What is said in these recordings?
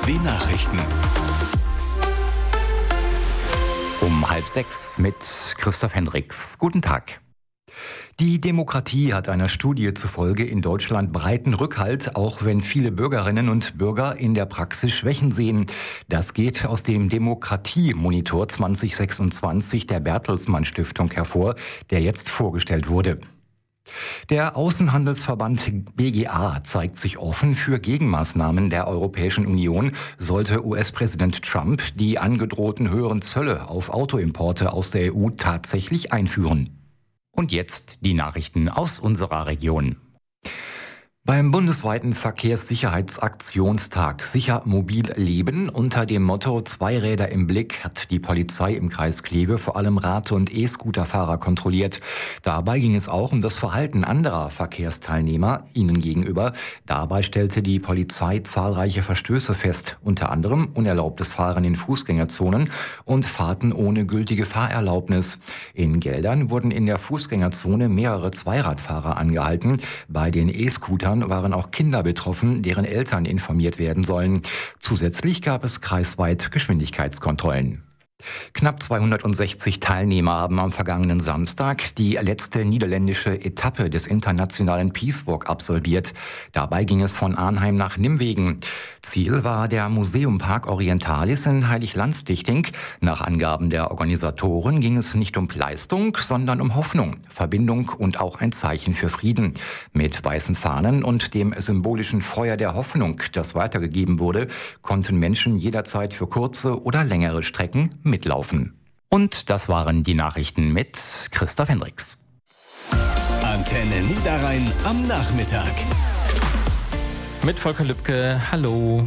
den Nachrichten. Um 5:30 mit Christoph Hendricks. Guten Tag. Die Demokratie hat einer Studie zufolge in Deutschland breiten Rückhalt, auch wenn viele Bürgerinnen und Bürger in der Praxis Schwächen sehen. Das geht aus dem Demokratie-Monitor 2026 der Bertelsmann Stiftung hervor, der jetzt vorgestellt wurde. Der Außenhandelsverband BGA zeigt sich offen für Gegenmaßnahmen der Europäischen Union, sollte US-Präsident Trump die angedrohten höheren Zölle auf Autoimporte aus der EU tatsächlich einführen. Und jetzt die Nachrichten aus unserer Region. Beim bundesweiten Verkehrssicherheitsaktionstag Sicher mobil leben unter dem Motto 2 Räder im Blick hat die Polizei im Kreis Kleve vor allem Rad- und E-Scooterfahrer kontrolliert. Dabei ging es auch um das Verhalten anderer Verkehrsteilnehmer ihnen gegenüber. Dabei stellte die Polizei zahlreiche Verstöße fest, unter anderem unerlaubtes Fahren in Fußgängerzonen und Fahrten ohne gültige Fahrerlaubnis. In Geldern wurden in der Fußgängerzone mehrere Zweiradfahrer angehalten. Bei den E-Scootern waren auch Kinder betroffen, deren Eltern informiert werden sollen. Zusätzlich gab es kreisweit Geschwindigkeitskontrollen. Knapp 260 Teilnehmer haben am vergangenen Samstag die letzte niederländische Etappe des internationalen Peace Walk absolviert. Dabei ging es von Arnheim nach Nimwegen. Ziel war der Museumpark Orientalis in Heiliglandsdichting. Nach Angaben der Organisatoren ging es nicht um Leistung, sondern um Hoffnung, Verbindung und auch ein Zeichen für Frieden. Mit weißen Fahnen und dem symbolischen Feuer der Hoffnung, das weitergegeben wurde, konnten Menschen jederzeit für kurze oder längere Strecken mitlaufen. Und das waren die Nachrichten mit Christoph Hendricks. Antenne Niederrhein am Nachmittag. Mit Volker Lübke, hallo.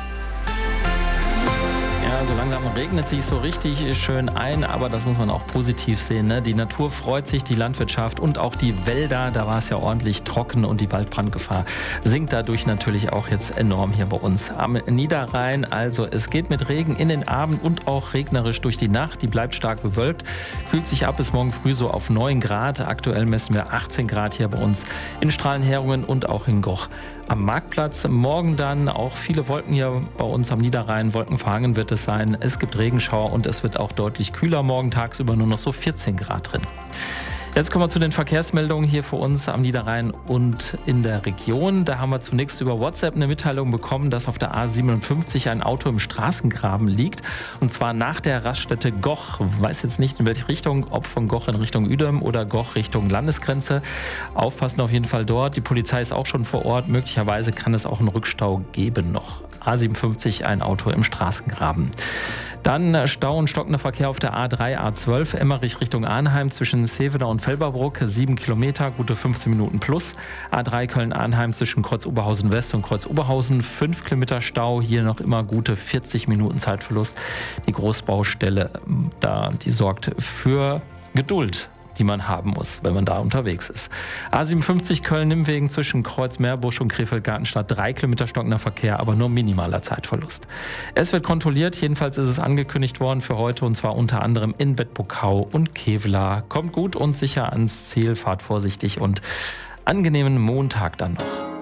Ja, so langsam regnet sich so richtig schön ein, aber das muss man auch positiv sehen, ne? Die Natur freut sich, die Landwirtschaft und auch die Wälder, da war es ja ordentlich trocken und die Waldbrandgefahr sinkt dadurch natürlich auch jetzt enorm hier bei uns am Niederrhein. Also es geht mit Regen in den Abend und auch regnerisch durch die Nacht, die bleibt stark bewölkt, kühlt sich ab bis morgen früh so auf 9 Grad. Aktuell messen wir 18 Grad hier bei uns in Strahlenherungen und auch in Goch. Am Marktplatz morgen dann auch viele Wolken hier bei uns am Niederrhein. Wolkenverhangen wird es sein. Es gibt Regenschauer und es wird auch deutlich kühler. Morgen tagsüber nur noch so 14 Grad drin. Jetzt kommen wir zu den Verkehrsmeldungen hier für uns am Niederrhein und in der Region. Da haben wir zunächst über WhatsApp eine Mitteilung bekommen, dass auf der A57 ein Auto im Straßengraben liegt. Und zwar nach der Raststätte Goch. Weiß jetzt nicht in welche Richtung, ob von Goch in Richtung Uedem oder Goch Richtung Landesgrenze. Aufpassen auf jeden Fall dort. Die Polizei ist auch schon vor Ort. Möglicherweise kann es auch einen Rückstau geben noch. A57 ein Auto im Straßengraben. Dann Stau und stockender Verkehr auf der A3, A12, Emmerich Richtung Arnheim zwischen Sevener und Felberbruck, 7 Kilometer, gute 15 Minuten plus. A3 Köln-Arnheim zwischen Kreuz-Oberhausen West und Kreuz-Oberhausen, 5 Kilometer Stau, hier noch immer gute 40 Minuten Zeitverlust. Die Großbaustelle, die sorgt für Geduld, die man haben muss, wenn man da unterwegs ist. A57 Köln-Nimwegen zwischen Kreuz-Meerbusch und Krefeld-Gartenstadt, 3 Kilometer stockender Verkehr, aber nur minimaler Zeitverlust. Es wird kontrolliert, jedenfalls ist es angekündigt worden für heute und zwar unter anderem in Bedburg-Hau und Kevelaer. Kommt gut und sicher ans Ziel, fahrt vorsichtig und angenehmen Montag dann noch.